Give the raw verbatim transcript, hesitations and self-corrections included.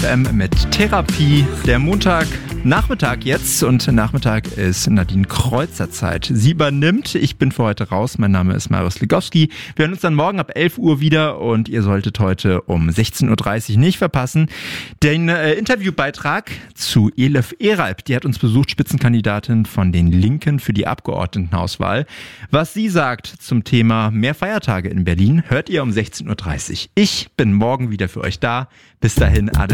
F M mit Therapie. Der Montagnachmittag jetzt und Nachmittag ist Nadine Kreuzer Zeit. Sie übernimmt. Ich bin für heute raus. Mein Name ist Marius Ligowski. Wir hören uns dann morgen ab elf Uhr wieder und ihr solltet heute um sechzehn Uhr dreißig nicht verpassen den äh, Interviewbeitrag zu Elif Eralp. Die hat uns besucht, Spitzenkandidatin von den Linken für die Abgeordnetenhauswahl. Was sie sagt zum Thema mehr Feiertage in Berlin, hört ihr um sechzehn Uhr dreißig. Ich bin morgen wieder für euch da. Bis dahin, alles